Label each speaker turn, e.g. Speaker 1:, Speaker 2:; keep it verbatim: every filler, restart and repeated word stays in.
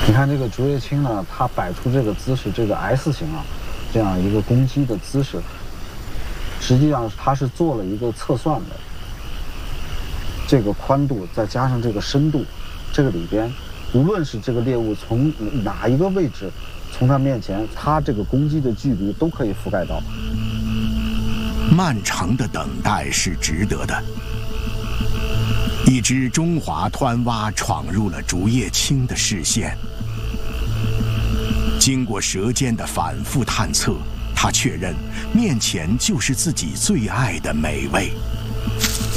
Speaker 1: 你看这个竹叶青呢，它摆出这个姿势，这个 S 型啊，这样一个攻击的姿势，实际上它是做了一个测算的。这个宽度再加上这个深度，这个里边，无论是这个猎物从哪一个位置，从它面前，它这个攻击的距离都可以覆盖到。
Speaker 2: 漫长的等待是值得的。一只中华湍蛙闯入了竹叶青的视线。经过舌尖的反复探测，他确认面前就是自己最爱的美味。